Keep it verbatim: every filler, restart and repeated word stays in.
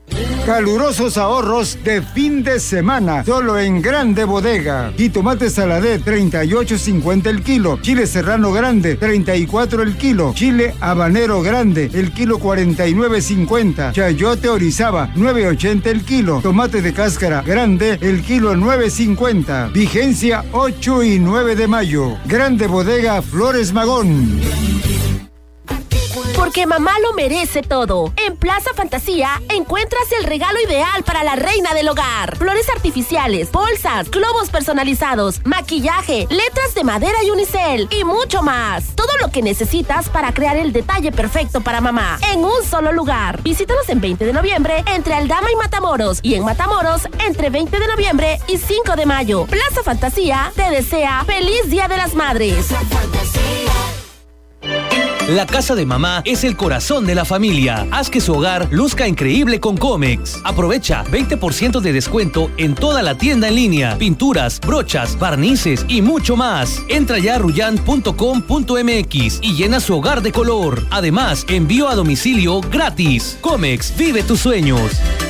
Calurosos ahorros de fin de semana, solo en Grande Bodega. Jitomate Saladet, treinta y ocho cincuenta el kilo. Chile serrano grande, treinta y cuatro el kilo. Chile habanero grande, el kilo cuarenta y nueve cincuenta. Chayote Orizaba, nueve ochenta el kilo. Tomate de cáscara grande, el kilo nueve cincuenta. Vigencia ocho y nueve de mayo. Grande Bodega Flores Magón. Porque mamá lo merece todo. En Plaza Fantasía encuentras el regalo ideal para la reina del hogar. Flores artificiales, bolsas, globos personalizados, maquillaje, letras de madera y unicel y mucho más. Todo lo que necesitas para crear el detalle perfecto para mamá en un solo lugar. Visítanos en veinte de noviembre entre Aldama y Matamoros y en Matamoros entre veinte de noviembre y cinco de mayo. Plaza Fantasía te desea feliz Día de las Madres. La casa de mamá es el corazón de la familia. Haz que su hogar luzca increíble con Comex. Aprovecha veinte por ciento de descuento en toda la tienda en línea. Pinturas, brochas, barnices y mucho más. Entra ya a ruyan punto com punto m x y llena su hogar de color. Además, envío a domicilio gratis. Comex, vive tus sueños.